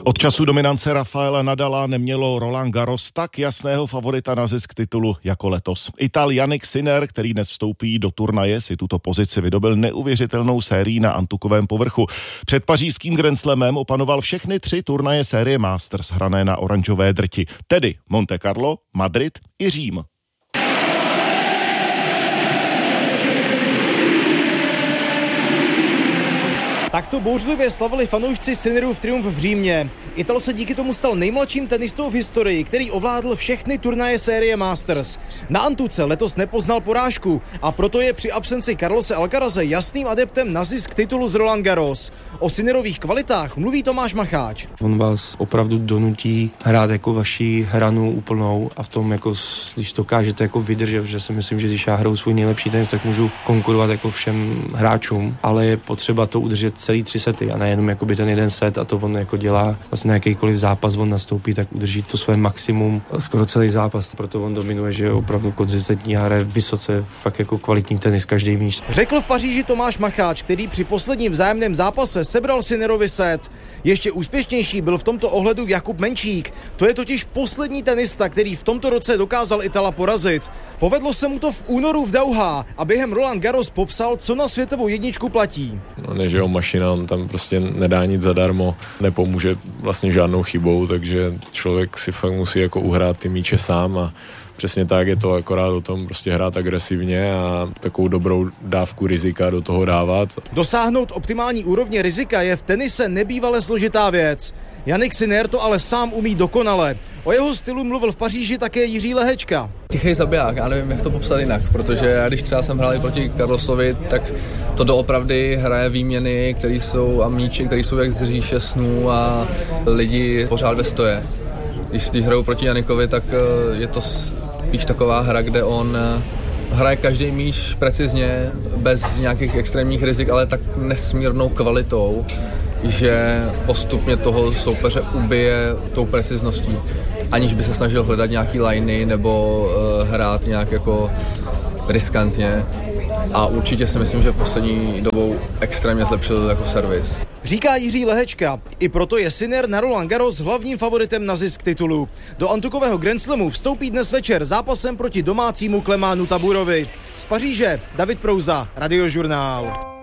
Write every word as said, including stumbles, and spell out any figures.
Od času dominance Rafaela Nadala nemělo Roland Garros tak jasného favorita na zisk titulu jako letos. Ital Jannik Sinner, který dnes vstoupí do turnaje, si tuto pozici vydobil neuvěřitelnou sérií na antukovém povrchu. Před pařížským Grand Slamem opanoval všechny tři turnaje série Masters hrané na oranžové drti, tedy Monte Carlo, Madrid i Řím. Takto bouřlivě slavili fanoušci Sinnerův triumf v Římě. Ital se díky tomu stal nejmladším tenistou v historii, který ovládl všechny turnaje série Masters. Na antuce letos nepoznal porážku a proto je při absenci Carlose Alcaraze jasným adeptem na zisk titulu z Roland Garros. O Sinnerových kvalitách mluví Tomáš Macháč. On vás opravdu donutí hrát jako vaši hranu úplnou a v tom, jako, když dokážete jako vydržet, že si myslím, že když já hraju svůj nejlepší tenis, tak můžu konkurovat jako všem hráčům, ale je potřeba to udržet celý tři sety a nejenom jakoby ten jeden set, a to on jako dělá vlastně na jakýkoliv zápas on nastoupí, tak udrží to své maximum skoro celý zápas, proto on dominuje, že je opravdu konzistentní a hraje vysoce, fakt jako kvalitní tenis každý míč. Řekl v Paříži Tomáš Macháč, který při posledním vzájemném zápase sebral Sinnerovi set. Ještě úspěšnější byl v tomto ohledu Jakub Menčík. To je totiž poslední tenista, který v tomto roce dokázal Itala porazit. Povedlo se mu to v únoru v Dauhá a během Roland Garros popsal, co na světovou jedničku platí. No, než jeho mašina, on tam prostě nedá nic zadarmo, nepomůže vlastně žádnou chybou, takže člověk si fakt musí jako uhrát ty míče sám a přesně tak je to akorát o tom prostě hrát agresivně a takovou dobrou dávku rizika do toho dávat. Dosáhnout optimální úrovně rizika je v tenise nebývale složitá věc. Jannik Sinner to ale sám umí dokonale. O jeho stylu mluvil v Paříži také Jiří Lehečka. Tichý zabiják, já nevím, jak to popsat jinak, protože já když třeba jsem hrál proti Carlosovi, tak to doopravdy hraje výměny, které jsou a míče, které jsou jak z říše snů a lidi pořád ve stoje. Když, když hraju proti Jannikovi, tak je to spíš taková hra, kde on hraje každý míč precizně, bez nějakých extrémních rizik, ale tak nesmírnou kvalitou, že postupně toho soupeře ubije tou precizností, aniž by se snažil hledat nějaký liney nebo uh, hrát nějak jako riskantně. A určitě si myslím, že v poslední dobou extrémně zlepšil jako servis. Říká Jiří Lehečka. I proto je Sinner na Roland Garros hlavním favoritem na zisk titulu. Do antukového Grand Slamu vstoupí dnes večer zápasem proti domácímu Klemánu Taburovi. Z Paříže David Prouza, Radiožurnál.